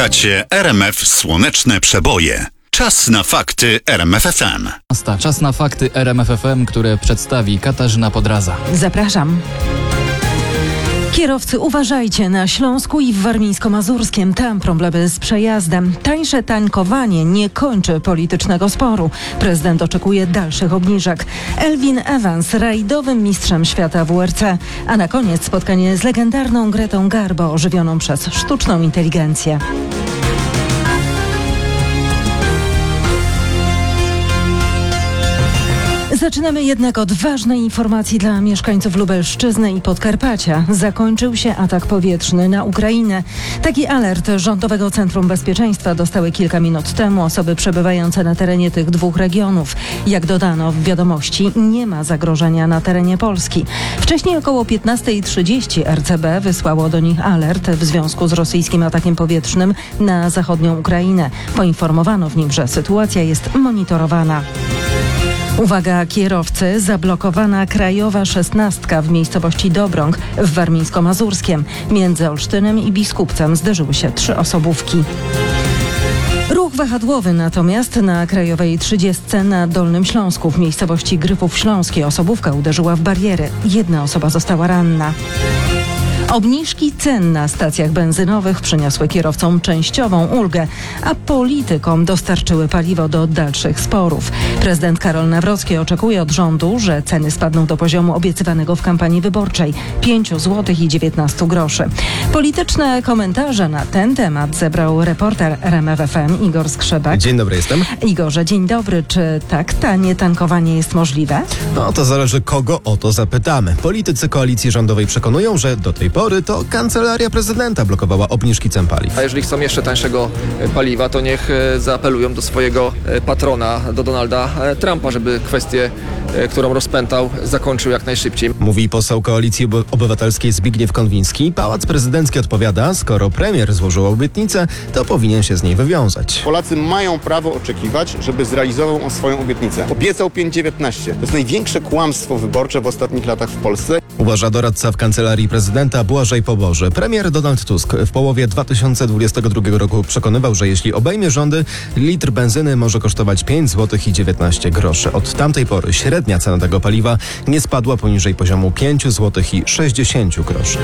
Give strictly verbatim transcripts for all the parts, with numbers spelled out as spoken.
Słuchacie R M F Słoneczne Przeboje. Czas na fakty R M F F M. Czas na fakty R M F F M, które przedstawi Katarzyna Podraza. Zapraszam. Kierowcy, uważajcie, na Śląsku i w Warmińsko-Mazurskiem. Tam problemy z przejazdem. Tańsze tankowanie nie kończy politycznego sporu. Prezydent oczekuje dalszych obniżek. Elvin Evans, rajdowym mistrzem świata W R C. A na koniec spotkanie z legendarną Gretą Garbo, ożywioną przez sztuczną inteligencję. Zaczynamy jednak od ważnej informacji dla mieszkańców Lubelszczyzny i Podkarpacia. Zakończył się atak powietrzny na Ukrainę. Taki alert Rządowego Centrum Bezpieczeństwa dostały kilka minut temu osoby przebywające na terenie tych dwóch regionów. Jak dodano w wiadomości, nie ma zagrożenia na terenie Polski. Wcześniej około piętnasta trzydzieści R C B wysłało do nich alert w związku z rosyjskim atakiem powietrznym na zachodnią Ukrainę. Poinformowano w nim, że sytuacja jest monitorowana. Uwaga kierowcy, zablokowana krajowa szesnastka w miejscowości Dobrąg w Warmińsko-Mazurskiem. Między Olsztynem i Biskupcem zderzyły się trzy osobówki. Ruch wahadłowy natomiast na krajowej trzydziestce na Dolnym Śląsku w miejscowości Gryfów Śląskiej osobówka uderzyła w bariery. Jedna osoba została ranna. Obniżki cen na stacjach benzynowych przyniosły kierowcom częściową ulgę, a politykom dostarczyły paliwo do dalszych sporów. Prezydent Karol Nawrocki oczekuje od rządu, że ceny spadną do poziomu obiecywanego w kampanii wyborczej pięć złotych i dziewiętnaście groszy. Polityczne komentarze na ten temat zebrał reporter R M F F M Igor Skrzebak. Dzień dobry, jestem. Igorze, dzień dobry. Czy tak tanie tankowanie jest możliwe? No to zależy, kogo o to zapytamy. Politycy koalicji rządowej przekonują, że do tej pory to Kancelaria Prezydenta blokowała obniżki cen paliw. A jeżeli chcą jeszcze tańszego paliwa, to niech zaapelują do swojego patrona, do Donalda Trumpa, żeby kwestię, którą rozpętał, zakończył jak najszybciej. Mówi poseł Koalicji Obywatelskiej Zbigniew Konwiński. Pałac Prezydencki odpowiada, skoro premier złożył obietnicę, to powinien się z niej wywiązać. Polacy mają prawo oczekiwać, żeby zrealizował on swoją obietnicę. Obiecał pięć dziewiętnaście. To jest największe kłamstwo wyborcze w ostatnich latach w Polsce. Uważa doradca w Kancelarii Prezydenta Błażej Poboże. Premier Donald Tusk w połowie dwa tysiące dwudziestego drugiego roku przekonywał, że jeśli obejmie rządy, litr benzyny może kosztować pięć złotych i dziewiętnaście groszy. Od tamtej pory średnia cena tego paliwa nie spadła poniżej poziomu pięć złotych i sześćdziesiąt groszy.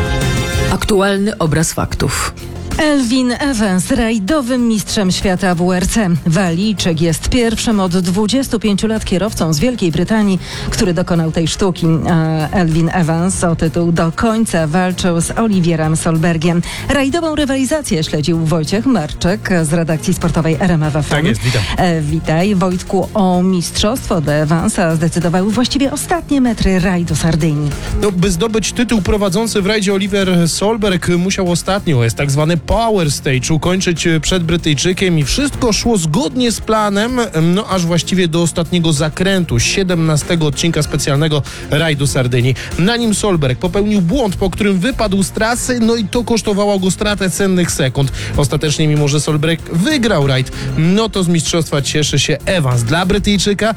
Aktualny obraz faktów. Elvin Evans, rajdowym mistrzem świata W R C. Walijczyk jest pierwszym od dwudziestu pięciu lat kierowcą z Wielkiej Brytanii, który dokonał tej sztuki. Elvin Evans o tytuł do końca walczył z Oliwierem Solbergiem. Rajdową rywalizację śledził Wojciech Marczyk z redakcji sportowej R M F F M. Tak jest, witam. E, witaj. Wojtku, o mistrzostwo dla Evansa zdecydowały właściwie ostatnie metry rajdu Sardynii. No, by zdobyć tytuł prowadzący w rajdzie Oliver Solberg musiał ostatnio, jest tak zwany Power Stage, ukończyć przed Brytyjczykiem i wszystko szło zgodnie z planem, no aż właściwie do ostatniego zakrętu, siedemnastego odcinka specjalnego rajdu Sardynii. Na nim Solberg popełnił błąd, po którym wypadł z trasy, no i to kosztowało go stratę cennych sekund. Ostatecznie, mimo że Solberg wygrał rajd, no to z mistrzostwa cieszy się Evans. Dla Brytyjczyka